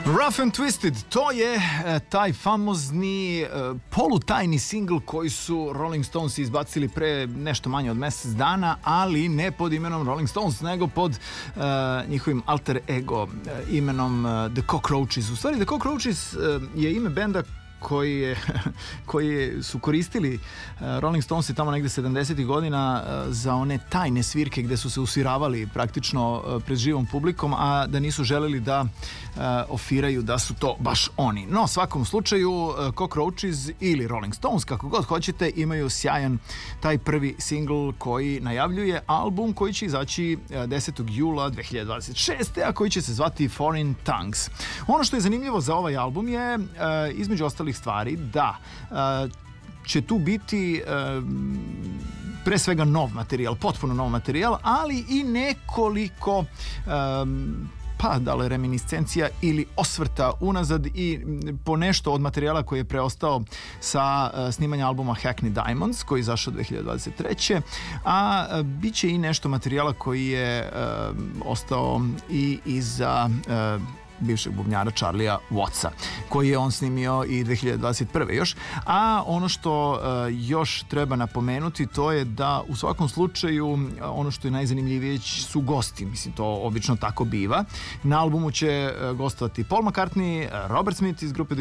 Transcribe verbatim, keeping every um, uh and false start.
Rough and Twisted, to je e, taj famozni e, polutajni singl koji su Rolling Stones izbacili pre nešto manje od mesec dana, ali ne pod imenom Rolling Stones, nego pod e, njihovim alter ego e, imenom e, The Cockroaches. U stvari, The Cockroaches e, je ime benda koji, je, koji su koristili Rolling Stonesi tamo negde sedamdesetih godina za one tajne svirke gde su se usviravali praktično pred živom publikom, a da nisu želeli da ofiraju da su to baš oni. No, u svakom slučaju Cockroaches ili Rolling Stones, kako god hoćete, imaju sjajan taj prvi singl koji najavljuje album koji će izaći desetog jula dve hiljade dvadeset šeste. a koji će se zvati Foreign Tongues. Ono što je zanimljivo za ovaj album je između ostalih stvari da će tu biti pre svega nov materijal, potpuno nov materijal, ali i nekoliko pa da li reminiscencija ili osvrta unazad i po nešto od materijala koji je preostao sa snimanja albuma Hackney Diamonds koji je izašao dve hiljade dvadeset treće. a bit će i nešto materijala koji je ostao i iza bivšeg bubnjara Charlie'a Wattsa, koji je on snimio i dve hiljade dvadeset prve još. A ono što uh, još treba napomenuti, to je da u svakom slučaju ono što je najzanimljivije su gosti. Mislim, to obično tako biva. Na albumu će uh, gostovati Paul McCartney, Robert Smith iz grupe The